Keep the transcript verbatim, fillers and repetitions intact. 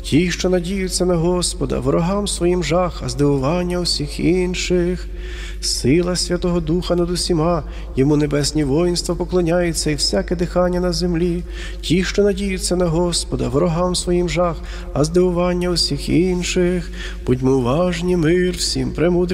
Ті, що надіються на Господа, ворогам своїм жах, а здивування усіх інших. Сила Святого Духа над усіма, йому небесні воїнства поклоняються і всяке дихання на землі. Ті, що надіються на Господа, ворогам своїм жах, а здивування усіх інших. Будьмо уважні, мир всім, премудрі